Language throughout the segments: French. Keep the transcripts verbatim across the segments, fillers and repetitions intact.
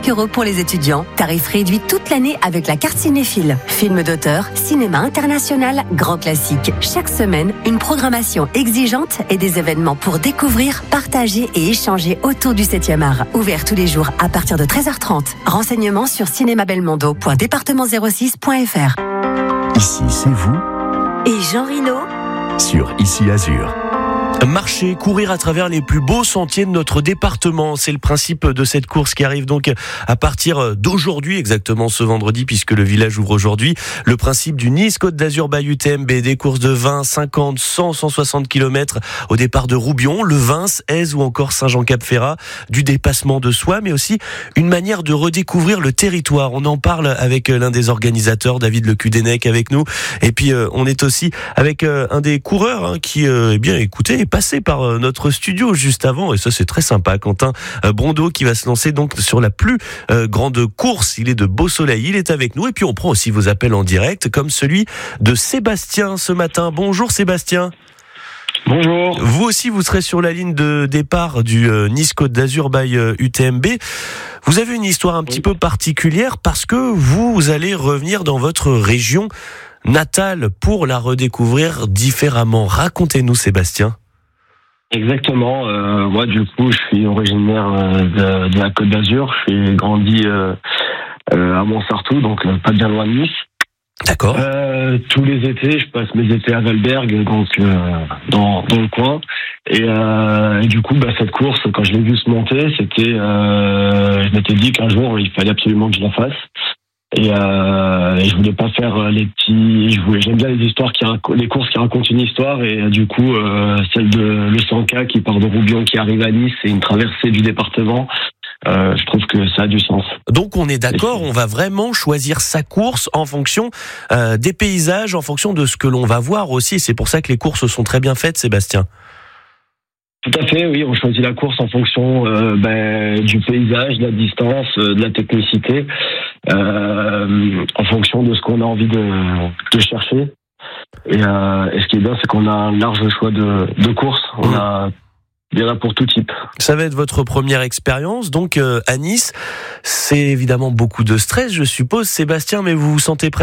cinq euros pour les étudiants. Tarif réduit toute l'année avec la carte cinéphile. Films d'auteur, cinéma international, grand classique. Chaque semaine, une programmation exigeante et des événements pour découvrir, partager et échanger autour du septième art. Ouvert tous les jours à partir de treize heures trente. Renseignements sur cinéma belmondo point département zéro six point f r. Ici, c'est vous. Et Jean Rino Sur Ici Azur. Marcher, courir à travers les plus beaux sentiers de notre département, c'est le principe de cette course qui arrive donc à partir d'aujourd'hui, exactement ce vendredi, puisque le village ouvre aujourd'hui. Le principe du Nice Côte d'Azur by U T M B, des courses de vingt, cinquante, cent, cent soixante kilomètres au départ de Roubion, Le Vins, Aise ou encore Saint-Jean-Cap-Ferrat, du dépassement de soi, mais aussi une manière de redécouvrir le territoire. On en parle avec l'un des organisateurs, David Le Cudennec, avec nous, et puis euh, on est aussi avec euh, un des coureurs hein, qui, euh, eh bien, écoutez, passé par notre studio juste avant, et ça c'est très sympa. Quentin Brondeau qui va se lancer donc sur la plus euh, grande course. Il est de Beau Soleil, il est avec nous, et puis on prend aussi vos appels en direct, comme celui de Sébastien ce matin. Bonjour Sébastien. Bonjour. Vous aussi vous serez sur la ligne de départ du euh, Nice Côte d'Azur by euh, U T M B. Vous avez une histoire un petit peu particulière parce que vous allez revenir dans votre région natale pour la redécouvrir différemment. Racontez-nous Sébastien. Exactement. Euh, moi, du coup, je suis originaire euh, de, de la Côte d'Azur. J'ai grandi euh, euh, à Montsartou, donc euh, pas bien loin de Nice. D'accord. Euh, tous les étés, je passe mes étés à Valberg, donc euh, dans, dans le coin. Et, euh, et du coup, bah, cette course, quand je l'ai vue se monter, c'était, euh, je m'étais dit qu'un jour, il fallait absolument que je la fasse. Et, euh, et je voulais pas faire les petits. Je voulais, j'aime bien les histoires qui rac- les courses qui racontent une histoire. Et euh, du coup, euh, celle de le cent K qui part de Roubion qui arrive à Nice, c'est une traversée du département. Euh, je trouve que ça a du sens. Donc on est d'accord, on va vraiment choisir sa course en fonction euh, des paysages, en fonction de ce que l'on va voir aussi. Et c'est pour ça que les courses sont très bien faites, Sébastien. Tout à fait, oui. On choisit la course en fonction euh, ben, du paysage, de la distance, euh, de la technicité, euh, en fonction de ce qu'on a envie de, de chercher. Et, euh, et ce qui est bien, c'est qu'on a un large choix de, de courses. On a, il y en a pour tout type. Ça va être votre première expérience, donc euh, à Nice. C'est évidemment beaucoup de stress, je suppose, Sébastien, mais vous vous sentez prêt ?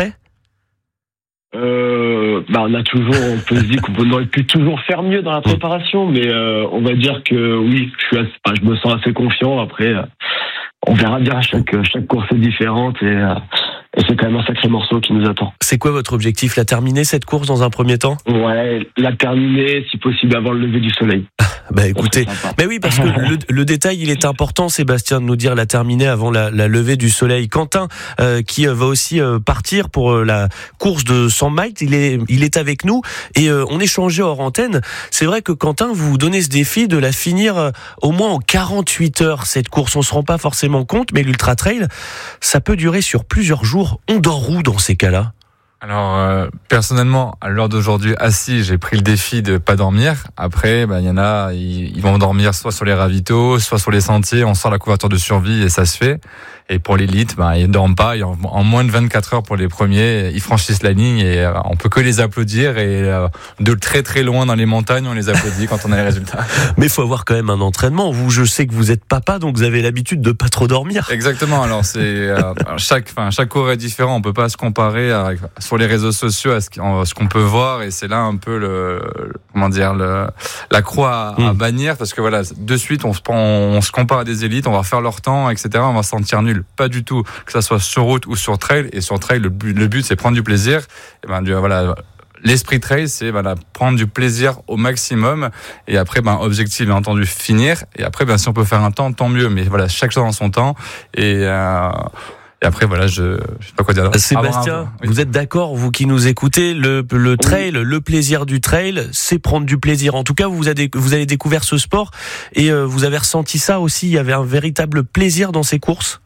Euh, bah on a toujours, on peut se dire qu'on aurait pu toujours faire mieux dans la préparation, mais euh, on va dire que oui, je suis, assez, enfin, je me sens assez confiant. Après, euh, on verra bien. Chaque chaque course est différente et, euh, et c'est quand même un sacré morceau qui nous attend. C'est quoi votre objectif ? La terminer cette course dans un premier temps ? Ouais, la terminer, si possible avant le lever du soleil. Bah écoutez, mais oui, parce que le, le détail il est important, Sébastien, de nous dire la terminer avant la, la levée du soleil. Quentin, euh, qui va aussi euh, partir pour euh, la course de cent miles, il est, il est avec nous et euh, on échangeait hors antenne. C'est vrai que Quentin, vous vous donnez ce défi de la finir euh, au moins en quarante-huit heures cette course. On se rend pas forcément compte, mais l'ultra trail, ça peut durer sur plusieurs jours. On dort où dans ces cas-là ? Alors euh, personnellement, à l'heure d'aujourd'hui, assis, j'ai pris le défi de pas dormir. Après, bah il y en a, ils, ils vont dormir soit sur les ravitaux, soit sur les sentiers. On sort la couverture de survie et ça se fait. Et pour l'élite, bah ils dorment pas. En, en moins de vingt-quatre heures pour les premiers, ils franchissent la ligne et euh, on peut que les applaudir. Et euh, de très très loin dans les montagnes, on les applaudit quand on a les résultats. Mais il faut avoir quand même un entraînement. Vous, je sais que vous êtes papa, donc vous avez l'habitude de pas trop dormir. Exactement. Alors c'est euh, chaque, enfin chaque cours est différent. On peut pas se comparer à, sur les réseaux sociaux à ce qu'on, ce qu'on peut voir. Et c'est là un peu le, le comment dire le, la croix à, mmh. à bannir parce que voilà, de suite on se prend, on se compare à des élites, on va faire leur temps, et cetera. On va se sentir nul. Pas du tout, que ça soit sur route ou sur trail. Et sur trail, le but, le but c'est prendre du plaisir. Et ben, du, voilà, l'esprit trail, c'est voilà, prendre du plaisir au maximum. Et après, ben, objectif, bien entendu, finir. Et après, ben, si on peut faire un temps, tant mieux. Mais voilà, chaque chose en son temps. Et, euh, et après, voilà, je, je sais pas quoi dire. Sébastien, ah, oui. Vous êtes d'accord, vous qui nous écoutez, le, le trail, oui. le plaisir du trail, c'est prendre du plaisir. En tout cas, vous avez, vous avez découvert ce sport et euh, vous avez ressenti ça aussi. Il y avait un véritable plaisir dans ces courses.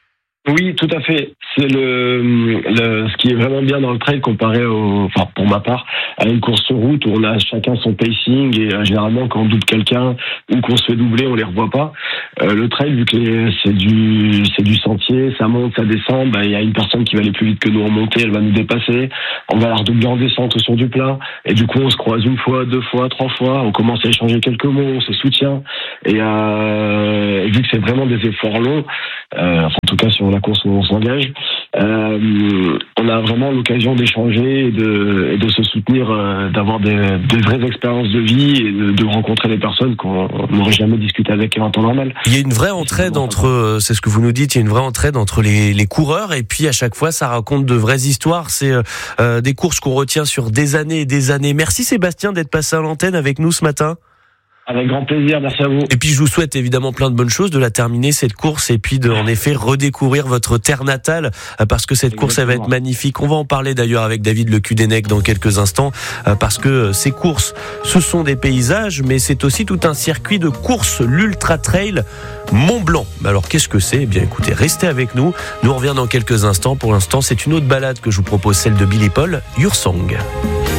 Oui, tout à fait. C'est le, le ce qui est vraiment bien dans le trail comparé au, enfin pour ma part, à une course sur route où on a chacun son pacing et euh, généralement quand on double quelqu'un ou qu'on se fait doubler, on les revoit pas. Euh, le trail, vu que les, c'est du c'est du sentier, ça monte, ça descend, bah il y a une personne qui va aller plus vite que nous en montée, elle va nous dépasser. On va la redoubler en descente ou sur du plat et du coup on se croise une fois, deux fois, trois fois, on commence à échanger quelques mots, on se soutient et, euh, et vu que c'est vraiment des efforts longs, euh, enfin, en tout cas cas sur la course où on s'engage. Euh, on a vraiment l'occasion d'échanger et de, et de se soutenir, euh, d'avoir des, des vraies expériences de vie et de, de rencontrer des personnes qu'on n'aurait jamais discuté avec en temps normal. Il y a une vraie entraide entre, c'est ce que vous nous dites, il y a une vraie entraide entre les, les coureurs et puis à chaque fois ça raconte de vraies histoires. C'est euh, des courses qu'on retient sur des années et des années. Merci Sébastien d'être passé à l'antenne avec nous ce matin. Avec grand plaisir, merci à vous. Et puis je vous souhaite évidemment plein de bonnes choses, de la terminer cette course et puis de en effet redécouvrir votre terre natale parce que cette Exactement. course elle va être magnifique. On va en parler d'ailleurs avec David Le Cudennec dans quelques instants parce que ces courses ce sont des paysages mais c'est aussi tout un circuit de course, l'Ultra Trail Mont Blanc. Alors qu'est-ce que c'est ? Eh bien écoutez, restez avec nous. Nous on revient dans quelques instants. Pour l'instant c'est une autre balade que je vous propose, celle de Billy Paul, Your Song.